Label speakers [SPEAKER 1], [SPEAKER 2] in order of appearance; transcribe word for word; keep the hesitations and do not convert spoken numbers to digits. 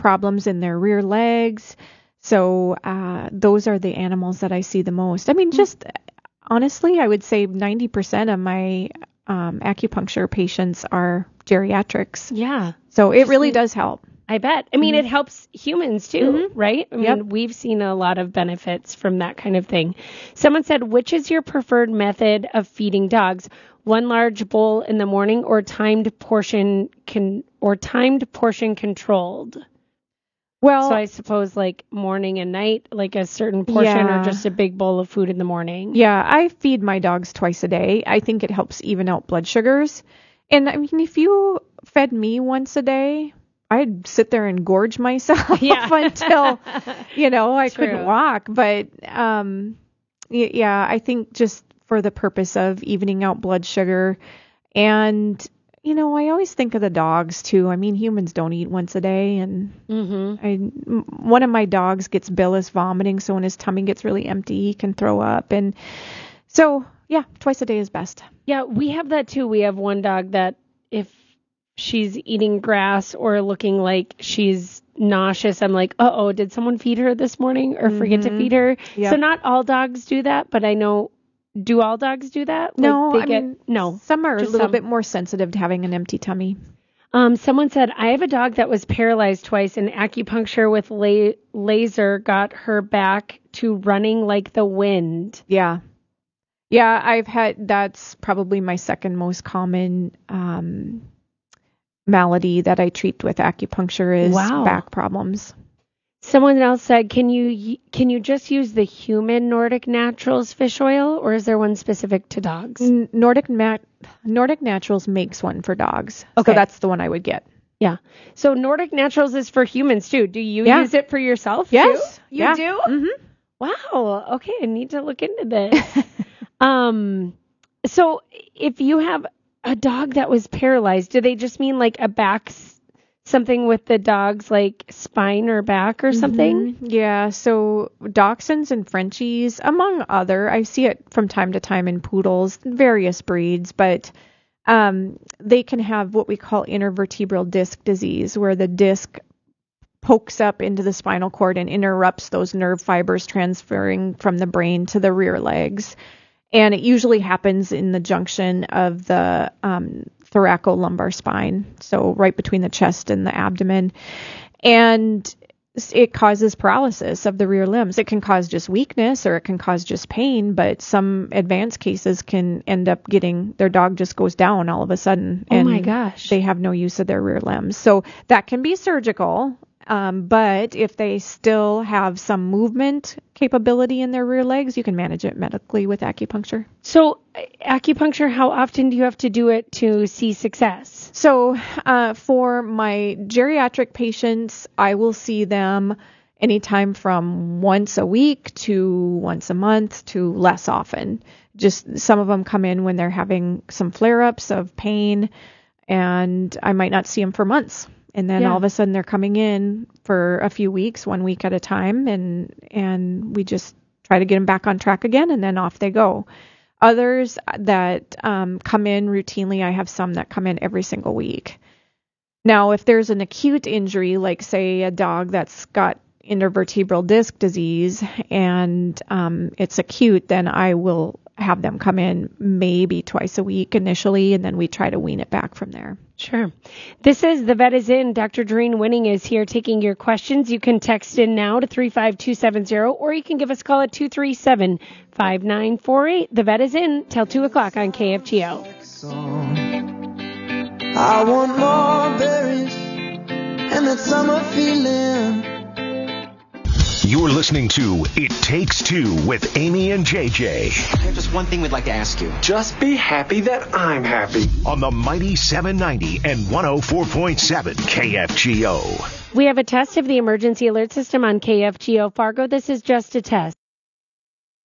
[SPEAKER 1] problems in their rear legs. So uh, those are the animals that I see the most. I mean, just honestly, I would say ninety percent of my um, acupuncture patients are geriatrics.
[SPEAKER 2] Yeah.
[SPEAKER 1] So it really does help.
[SPEAKER 2] I bet. I mean,
[SPEAKER 1] Mm-hmm.
[SPEAKER 2] it helps humans too,
[SPEAKER 1] Mm-hmm.
[SPEAKER 2] right? I mean,
[SPEAKER 1] Yep.
[SPEAKER 2] we've seen a lot of benefits from that kind of thing. Someone said, which is your preferred method of feeding dogs? One large bowl in the morning or timed portion can or timed portion controlled?
[SPEAKER 1] Well,
[SPEAKER 2] So I suppose like morning and night, like a certain portion
[SPEAKER 1] Yeah.
[SPEAKER 2] or just a big bowl of food in the morning.
[SPEAKER 1] yeah, I feed my dogs twice a day. I think it helps even out blood sugars. And I mean, if you fed me once a day, I'd sit there and gorge myself
[SPEAKER 2] Yeah.
[SPEAKER 1] until, you know, I
[SPEAKER 2] True.
[SPEAKER 1] couldn't walk. But, um, y- yeah, I think just for the purpose of evening out blood sugar. And, you know, I always think of the dogs too. I mean, humans don't eat once a day. And
[SPEAKER 2] Mm-hmm.
[SPEAKER 1] I, m- one of my dogs gets bilious vomiting. So when his tummy gets really empty, he can throw up. And so, yeah, twice a day is best.
[SPEAKER 2] Yeah, we have that too. We have one dog that if she's eating grass or looking like she's nauseous, I'm like, uh-oh, did someone feed her this morning or forget to
[SPEAKER 1] Mhm.
[SPEAKER 2] feed her?
[SPEAKER 1] Yep.
[SPEAKER 2] So not all dogs do that, but I know, do all dogs do that? Like,
[SPEAKER 1] No,
[SPEAKER 2] they
[SPEAKER 1] I
[SPEAKER 2] get,
[SPEAKER 1] mean,
[SPEAKER 2] no.
[SPEAKER 1] some are a
[SPEAKER 2] just
[SPEAKER 1] little
[SPEAKER 2] some.
[SPEAKER 1] bit more sensitive to having an empty tummy.
[SPEAKER 2] Um, someone said, I have a dog that was paralyzed twice and acupuncture with la- laser got her back to running like the wind.
[SPEAKER 1] Yeah. Yeah, I've had, that's probably my second most common um, malady that I treat with acupuncture is
[SPEAKER 2] Wow.
[SPEAKER 1] back problems.
[SPEAKER 2] Someone else said, can you can you just use the human Nordic Naturals fish oil, or is there one specific to dogs?
[SPEAKER 1] N- Nordic Nat- Nordic Naturals makes one for dogs.
[SPEAKER 2] Okay.
[SPEAKER 1] So that's the one I would get.
[SPEAKER 2] Yeah. So Nordic Naturals is for humans too. Do you
[SPEAKER 1] Yeah.
[SPEAKER 2] use it for yourself
[SPEAKER 1] Yes.
[SPEAKER 2] too? You
[SPEAKER 1] Yeah.
[SPEAKER 2] do?
[SPEAKER 1] Mm-hmm.
[SPEAKER 2] Wow. Okay. I need to look into this. um, so if you have a dog that was paralyzed, do they just mean like a back, s- something with the dog's like spine or back or something?
[SPEAKER 1] Mhm. Yeah, so dachshunds and Frenchies, among other, I see it from time to time in poodles, various breeds, but um, they can have what we call intervertebral disc disease, where the disc pokes up into the spinal cord and interrupts those nerve fibers transferring from the brain to the rear legs. And it usually happens in the junction of the um, thoracolumbar spine, so right between the chest and the abdomen. And it causes paralysis of the rear limbs. It can cause just weakness or it can cause just pain, but some advanced cases can end up getting their dog just goes down all of a sudden.
[SPEAKER 2] Oh
[SPEAKER 1] and
[SPEAKER 2] my gosh.
[SPEAKER 1] They have no use of their rear limbs. So that can be surgical. Um, but if they still have some movement capability in their rear legs, you can manage it medically with acupuncture.
[SPEAKER 2] So acupuncture, how often do you have to do it to see success?
[SPEAKER 1] So uh, for my geriatric patients, I will see them anytime from once a week to once a month to less often. Just some of them come in when they're having some flare-ups of pain, and I might not see them for months. And then
[SPEAKER 2] Yeah.
[SPEAKER 1] all of a sudden they're coming in for a few weeks, one week at a time, and and we just try to get them back on track again, and then off they go. Others that um, come in routinely, I have some that come in every single week. Now, if there's an acute injury, like say a dog that's got intervertebral disc disease and um, it's acute, then I will have them come in maybe twice a week initially, and then we try to wean it back from there.
[SPEAKER 2] Sure. This is The Vet is In. Doctor Doreen Winning is here taking your questions. You can text in now to three five two seven zero, or you can give us a call at two three seven, five nine four eight. The Vet is In till two o'clock on K F G O.
[SPEAKER 3] I want more berries and that summer feeling.
[SPEAKER 4] You're listening to It Takes Two with Amy and J J
[SPEAKER 5] Just one thing we'd like to ask you.
[SPEAKER 6] Just be happy that I'm happy.
[SPEAKER 4] on the mighty seven ninety and one oh four point seven K F G O.
[SPEAKER 2] We have a test of the emergency alert system on K F G O Fargo. This is just a test.